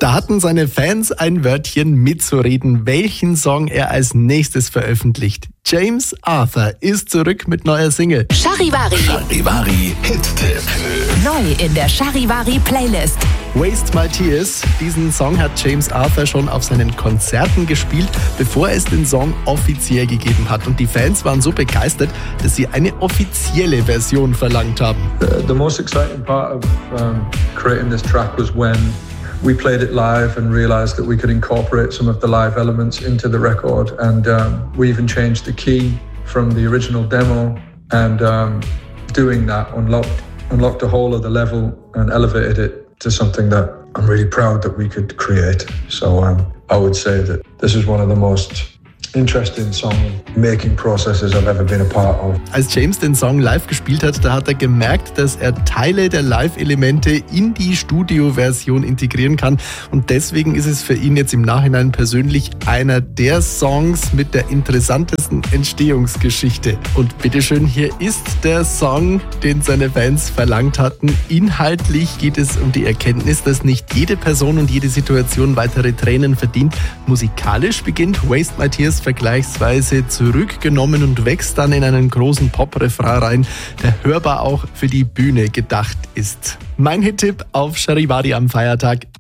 Da hatten seine Fans ein Wörtchen mitzureden, welchen Song er als nächstes veröffentlicht. James Arthur ist zurück mit neuer Single. Charivari. Charivari Hit-Tipp. Neu in der Charivari Playlist. Waste My Tears. Diesen Song hat James Arthur schon auf seinen Konzerten gespielt, bevor es den Song offiziell gegeben hat. Und die Fans waren so begeistert, dass sie eine offizielle Version verlangt haben. The most exciting part of creating this track was when we played it live and realized that we could incorporate some of the live elements into the record, and we even changed the key from the original demo, and doing that unlocked the whole of the level and elevated it to something that I'm really proud that we could create. So I would say that this is one of the most interesting song-making processes I've ever been a part of. Als James den Song live gespielt hat, da hat er gemerkt, dass er Teile der Live-Elemente in die Studio-Version integrieren kann. Und deswegen ist es für ihn jetzt im Nachhinein persönlich einer der Songs mit der interessantesten Entstehungsgeschichte. Und bitteschön, hier ist der Song, den seine Fans verlangt hatten. Inhaltlich geht es um die Erkenntnis, dass nicht jede Person und jede Situation weitere Tränen verdient. Musikalisch beginnt Waste My Tears vergleichsweise zurückgenommen und wächst dann in einen großen Pop-Refrain rein, der hörbar auch für die Bühne gedacht ist. Mein Hit-Tipp auf Charivari am Feiertag.